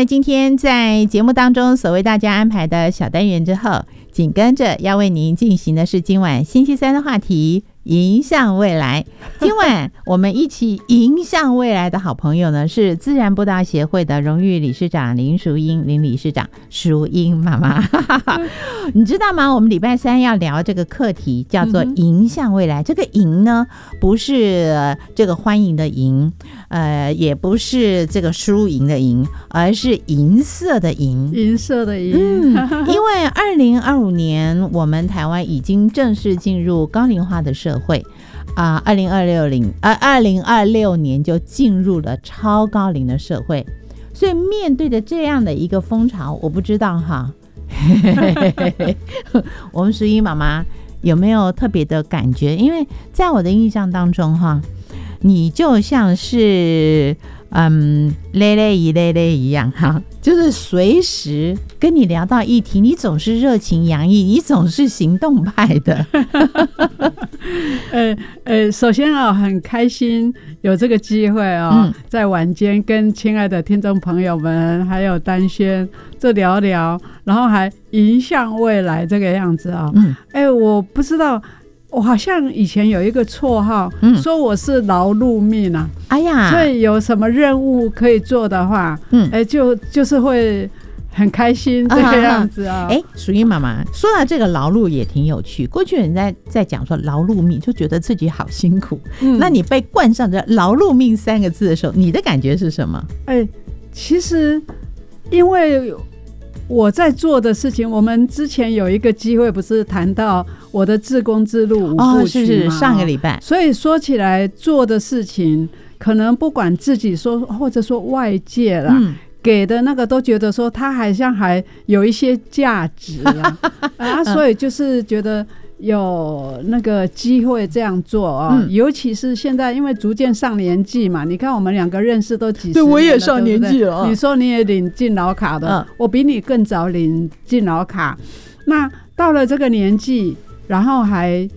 了今天在节目当中所为大家安排的小单元之后，紧跟着要为您进行的是今晚星期三的话题，迎向未来。今晚我们一起迎向未来的好朋友呢，是自然步道协会的荣誉理事长林淑英，林理事长，淑英妈妈。你知道吗？我们礼拜三要聊这个课题叫做迎向未来。这个迎呢，不是这个欢迎的迎，也不是这个输赢的赢，而是银色的银， 银色的银。 因为2025年我们台湾已经正式进入高龄化的社会，2026年就进入了超高龄的社会，所以面对着这样的一个风潮，我不知道哈，我们淑英妈妈有没有特别的感觉？因为在我的印象当中哈，你就像是累累一样哈，就是随时跟你聊到议题，你总是热情洋溢，你总是行动派的。 首先很开心有这个机会在晚间跟亲爱的听众朋友们还有丹轩这聊聊，然后还迎向未来这个样子我不知道。我好像以前有一个绰号，说我是劳碌命啊。哎呀，所以有什么任务可以做的话，就是会很开心这个样子啊。 淑英妈妈说到这个劳碌也挺有趣。过去人在讲说劳碌命，就觉得自己好辛苦。那你被冠上这劳碌命3个字的时候，你的感觉是什么？ 其实因为我在做的事情，我们之前有一个机会不是谈到我的志工之路5部曲吗？ 是上个礼拜。 所以说起来做的事情，可能不管自己说或者说外界啦，给的那个都觉得说它好像还有一些价值所以就是觉得有那个机会这样做尤其是现在因为逐渐上年纪嘛，你看我们2个认识都几10年了，对， 我也上年纪了。 你说你也领敬老卡的，我比你更早领敬老卡。那到了这个年纪，然后还